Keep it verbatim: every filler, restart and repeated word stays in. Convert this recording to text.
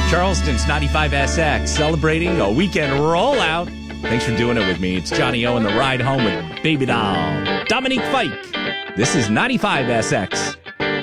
Charleston's ninety-five S X celebrating a weekend rollout. Thanks for doing it with me. It's Johnny O and the Ride Home with Baby Doll. Dominique Fike. This is ninety-five S X.